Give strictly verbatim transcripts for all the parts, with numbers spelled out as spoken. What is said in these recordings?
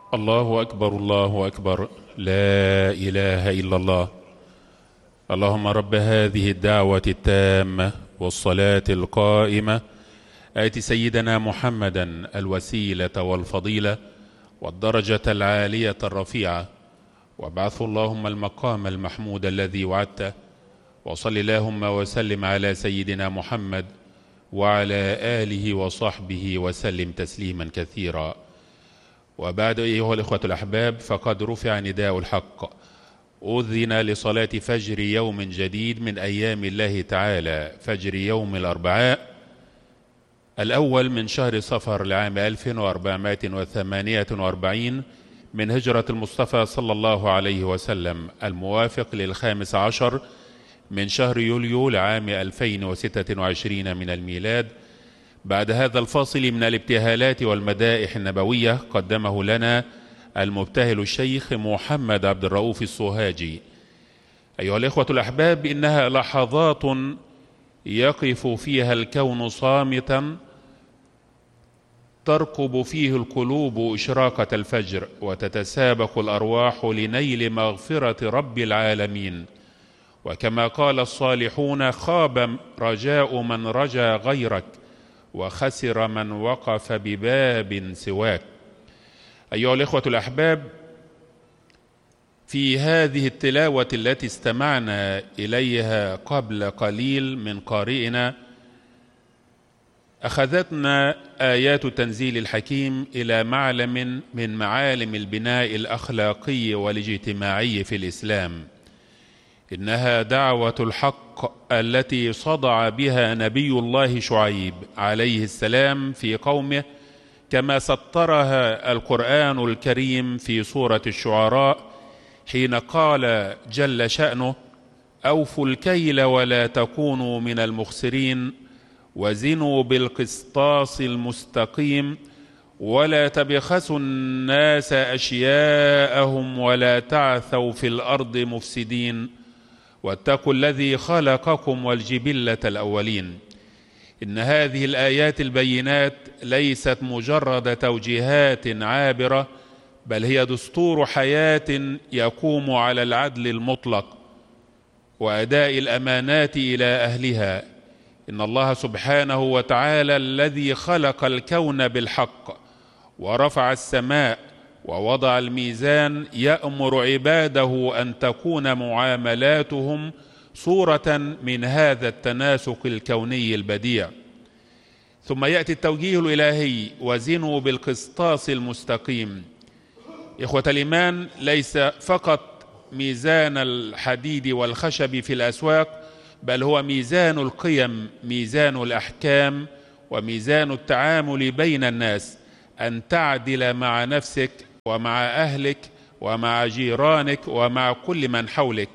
الله أكبر الله أكبر، لا إله إلا الله. اللهم رب هذه الدعوة التامة والصلاة القائمة آت سيدنا محمدا الوسيلة والفضيلة والدرجة العالية الرفيعة، وابعثه اللهم المقام المحمود الذي وعدته، وصل اللهم وسلم على سيدنا محمد وعلى آله وصحبه وسلم تسليما كثيرا. وبعد أيها الإخوة الأحباب، فقد رفع نداء الحق، أذن لصلاة فجر يوم جديد من أيام الله تعالى، فجر يوم الأربعاء الأول من شهر صفر لعام ألف وأربعمائة وثمانية وأربعين من هجرة المصطفى صلى الله عليه وسلم، الموافق للخامس عشر من شهر يوليو لعام ألفين وستة وعشرين من الميلاد. بعد هذا الفاصل من الابتهالات والمدائح النبوية قدمه لنا المبتهل الشيخ محمد عبد الرؤوف السوهاجي. أيها الإخوة الأحباب، إنها لحظات يقف فيها الكون صامتا، ترقب فيه القلوب إشراقة الفجر، وتتسابق الأرواح لنيل مغفرة رب العالمين. وكما قال الصالحون: خاب رجاء من رجا غيرك، وخسر من وقف بباب سواك. أيها الإخوة الأحباب، في هذه التلاوة التي استمعنا إليها قبل قليل من قارئنا، أخذتنا آيات تنزيل الحكيم إلى معلم من معالم البناء الأخلاقي والاجتماعي في الإسلام. إنها دعوة الحق التي صدع بها نبي الله شعيب عليه السلام في قومه، كما سطرها القرآن الكريم في سورة الشعراء حين قال جل شأنه: أوفوا الكيل ولا تكونوا من المخسرين، وزنوا بالقسطاس المستقيم، ولا تبخسوا الناس أشياءهم، ولا تعثوا في الأرض مفسدين، واتقوا الذي خلقكم والجبلة الأولين. إن هذه الآيات البينات ليست مجرد توجيهات عابرة، بل هي دستور حياة يقوم على العدل المطلق وأداء الأمانات إلى أهلها. إن الله سبحانه وتعالى الذي خلق الكون بالحق ورفع السماء ووضع الميزان يأمر عباده أن تكون معاملاتهم صورة من هذا التناسق الكوني البديع. ثم يأتي التوجيه الإلهي: وزنوا بالقسطاس المستقيم. إخوة الإيمان، ليس فقط ميزان الحديد والخشب في الأسواق، بل هو ميزان القيم، ميزان الأحكام، وميزان التعامل بين الناس، أن تعدل مع نفسك ومع أهلك ومع جيرانك ومع كل من حولك.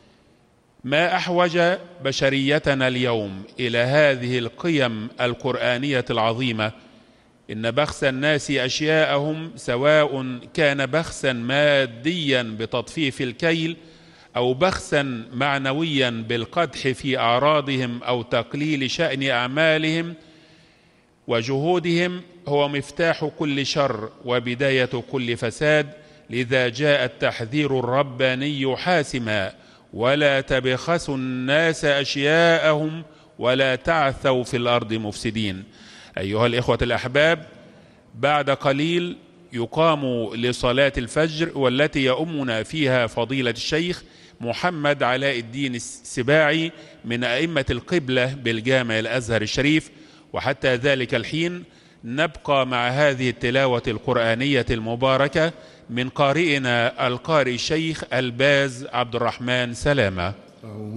ما أحوج بشريتنا اليوم إلى هذه القيم القرآنية العظيمة. إن بخس الناس أشياءهم، سواء كان بخسا ماديا بتطفيف الكيل، أو بخسا معنويا بالقدح في أعراضهم أو تقليل شأن أعمالهم وجهودهم، هو مفتاح كل شر وبداية كل فساد. لذا جاء التحذير الرباني حاسما: ولا تبخسوا الناس أشياءهم، ولا تعثوا في الأرض مفسدين. أيها الإخوة الأحباب، بعد قليل يقام لصلاة الفجر، والتي يؤمنا فيها فضيلة الشيخ محمد علاء الدين السباعي من أئمة القبلة بالجامع الأزهر الشريف. وحتى ذلك الحين نبقى مع هذه التلاوة القرآنية المباركة من قارئنا القارئ الشيخ الباز عبد الرحمن سلامة.